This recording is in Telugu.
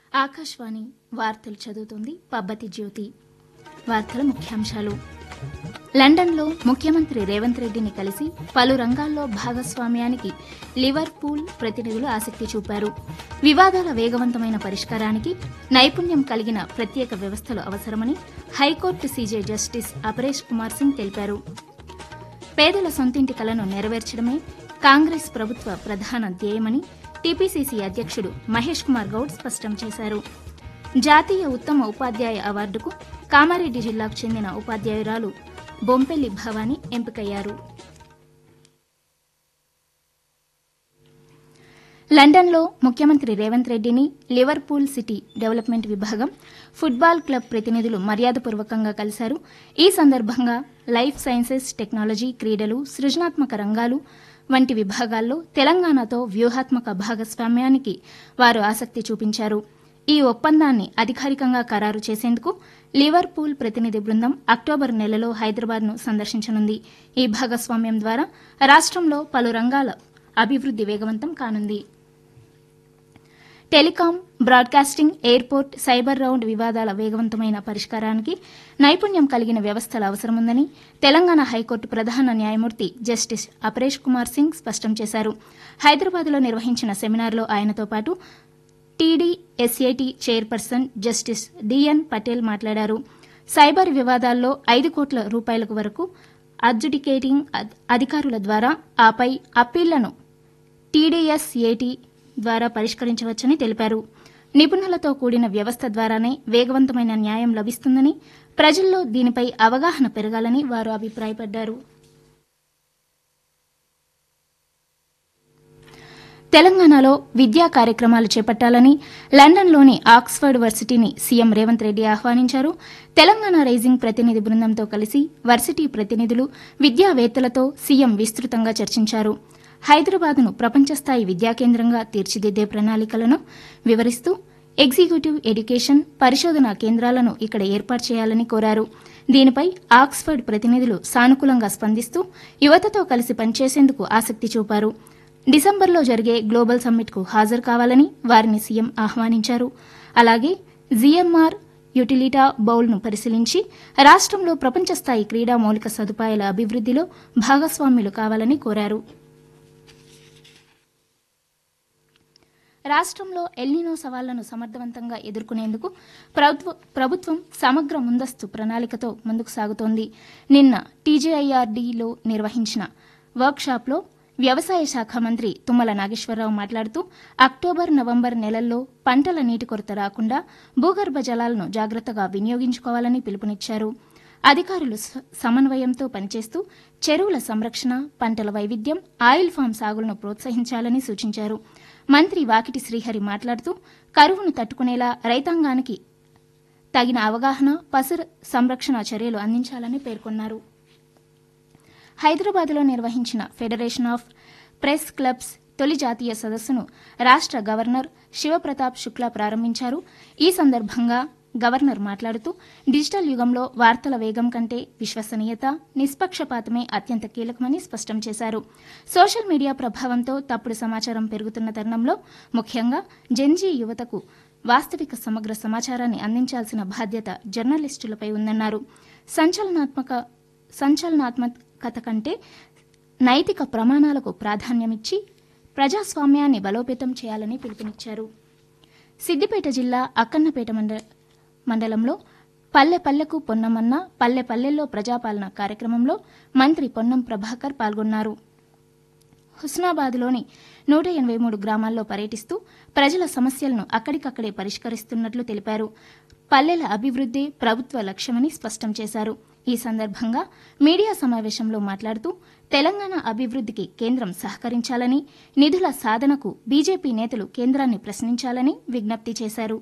ఆకాశవాణి వార్తలు చదువుతోంది పబ్బతి జ్యోతి. వార్తల ముఖ్యాంశాలు. లండన్లో ముఖ్యమంత్రి రేవంత్ రెడ్డిని కలిసి పలు రంగాల్లో భాగస్వామ్యానికి లివర్పూల్ ప్రతినిధులు ఆసక్తి చూపారు. వివాదాల వేగవంతమైన పరిష్కారానికి నైపుణ్యం కలిగిన ప్రత్యేక వ్యవస్థలు అవసరమని high court CJ justice Aparesh Kumar Singh తెలిపారు. పేదల సొంతింటి కలను నెరవేర్చడమే కాంగ్రెస్ ప్రభుత్వ ప్రధాన ధ్యేయమని టీపీసీసీ అధ్యక్షుడు మహేష్ కుమార్ గౌడ్ స్పష్టం చేశారు. జాతీయ ఉత్తమ ఉపాధ్యాయ అవార్డుకు కామారెడ్డి జిల్లాకు చెందిన ఉపాధ్యాయురాలు బొంపెల్లి భవానీ ఎంపికయ్యారు. లండన్లో ముఖ్యమంత్రి రేవంత్ రెడ్డిని లివర్పూల్ సిటీ డెవలప్మెంట్ విభాగం ఫుట్బాల్ క్లబ్ ప్రతినిధులు మర్యాదపూర్వకంగా కలిశారు. ఈ సందర్భంగా లైఫ్ సైన్సెస్, టెక్నాలజీ, క్రీడలు, సృజనాత్మక రంగాలు వంటి విభాగాల్లో తెలంగాణతో వ్యూహాత్మక భాగస్వామ్యానికి వారు ఆసక్తి చూపించారు. ఈ ఒప్పందాన్ని అధికారికంగా ఖరారు చేసేందుకు లివర్పూల్ ప్రతినిధి బృందం అక్టోబర్ నెలలో హైదరాబాద్ను సందర్శించనుంది. ఈ భాగస్వామ్యం ద్వారా రాష్టంలో పలు రంగాల అభివృద్ది వేగవంతం కానుంది. Telecom, broadcasting, airport, cyber round వివాదాల వేగవంతమైన పరిష్కారానికి నైపుణ్యం కలిగిన వ్యవస్థలు అవసరముందని తెలంగాణ హైకోర్టు ప్రధాన న్యాయమూర్తి జస్టిస్ అపరేష్ కుమార్ సింగ్ స్పష్టం చేశారు. హైదరాబాద్లో నిర్వహించిన సెమినార్లో ఆయనతో పాటు టీడీఎస్ఏటీ చైర్పర్సన్ జస్టిస్ డిఎన్ పటేల్ మాట్లాడారు. సైబర్ వివాదాల్లో 5 కోట్ల రూపాయల వరకు అడ్జుడికేటింగ్ అధికారుల ద్వారా, ఆపై అప్పీళ్లను టీడీఎస్ఏటీ ద్వారా పరిష్కరించవచ్చని తెలిపారు. నిపుణులతో కూడిన వ్యవస్థ ద్వారానే వేగవంతమైన న్యాయం లభిస్తుందని, ప్రజల్లో దీనిపై అవగాహన పెరగాలని వారు అభిప్రాయపడ్డారు. తెలంగాణలో విద్యా కార్యక్రమాలు చేపట్టాలని లండన్లోని ఆక్స్ఫర్డ్ వర్సిటీని సీఎం రేవంత్ రెడ్డి ఆహ్వానించారు. తెలంగాణ రైజింగ్ ప్రతినిధి బృందంతో కలిసి వర్సిటీ ప్రతినిధులు, విద్యావేత్తలతో సీఎం విస్తృతంగా చర్చించారు. హైదరాబాద్ను ప్రపంచస్థాయి విద్యా కేంద్రంగా తీర్చిదిద్దే ప్రణాళికలను వివరిస్తూ ఎగ్జిక్యూటివ్ ఎడ్యుకేషన్, పరిశోధనా కేంద్రాలను ఇక్కడ ఏర్పాటు చేయాలని కోరారు. దీనిపై ఆక్స్ఫర్డ్ ప్రతినిధులు సానుకూలంగా స్పందిస్తూ యువతతో కలిసి పనిచేసేందుకు ఆసక్తి చూపారు. డిసెంబర్లో జరిగే గ్లోబల్ సమ్మిట్కు హాజరు కావాలని వారిని సీఎం ఆహ్వానించారు. అలాగే జీఎంఆర్ యుటిలిటా బౌల్ను పరిశీలించి రాష్టంలో ప్రపంచస్థాయి క్రీడా మౌలిక సదుపాయాల అభివృద్దిలో భాగస్వామ్యులు కావాలని కోరారు. రాష్టంలో ఎల్నినో సవాళ్లను సమర్థవంతంగా ఎదుర్కొనేందుకు ప్రభుత్వం సమగ్ర ముందస్తు ప్రణాళికతో ముందుకు సాగుతోంది. నిన్న టీజేఐఆర్డీలో నిర్వహించిన వర్క్షాప్లో వ్యవసాయ శాఖ మంత్రి తుమ్మల నాగేశ్వరరావు మాట్లాడుతూ అక్టోబర్, నవంబర్ నెలల్లో పంటల నీటి కొరత రాకుండా భూగర్భ జలాలను జాగ్రత్తగా వినియోగించుకోవాలని పిలుపునిచ్చారు. అధికారులు సమన్వయంతో పనిచేస్తూ చెరువుల సంరక్షణ, పంటల వైవిధ్యం, ఆయిల్ ఫామ్ సాగులను ప్రోత్సహించాలని సూచించారు. మంత్రి వాకిటి శ్రీహరి మాట్లాడుతూ కరువును తట్టుకునేలా రైతాంగానికి తగిన అవగాహన, పశు సంరక్షణ చర్యలు అందించాలని పేర్కొన్నారు. హైదరాబాద్లో నిర్వహించిన ఫెడరేషన్ ఆఫ్ ప్రెస్ క్లబ్స్ తొలి జాతీయ సదస్సును రాష్ట గవర్నర్ శివప్రతాప్ శుక్లా ప్రారంభించారు. ఈ సందర్భంగా గవర్నర్ మాట్లాడుతూ డిజిటల్ యుగంలో వార్తల వేగం కంటే విశ్వసనీయత, నిష్పక్షపాతమే అత్యంత కీలకమని స్పష్టం చేశారు. సోషల్ మీడియా ప్రభావంతో తప్పుడు సమాచారం పెరుగుతున్న తరుణంలో ముఖ్యంగా జెన్జీ యువతకు వాస్తవిక సమగ్ర సమాచారాన్ని అందించాల్సిన బాధ్యత జర్నలిస్టులపై ఉందన్నారు. సంచలనాత్మకత కంటే నైతిక ప్రమాణాలకు ప్రాధాన్యమిచ్చి ప్రజాస్వామ్యాన్ని బలోపేతం చేయాలని పిలుపునిచ్చారు. సిద్దిపేట జిల్లా అక్కన్నపేట మండలంలో పల్లె పల్లెకు పొన్నమన్న, పల్లె పల్లెల్లో ప్రజాపాలన కార్యక్రమంలో మంత్రి పొన్నం ప్రభాకర్ పాల్గొన్నారు. హుస్నాబాద్లోని 183 గ్రామాల్లో పర్యటిస్తూ ప్రజల సమస్యలను అక్కడికక్కడే పరిష్కరిస్తున్నట్లు తెలిపారు. పల్లెల అభివృద్దే ప్రభుత్వ లక్ష్యమని స్పష్టం చేశారు. ఈ సందర్భంగా మీడియా సమావేశంలో మాట్లాడుతూ తెలంగాణ అభివృద్దికి కేంద్రం సహకరించాలని, నిధుల సాధనకు బీజేపీ నేతలు కేంద్రాన్ని ప్రశ్నించాలని విజ్ఞప్తి చేశారు.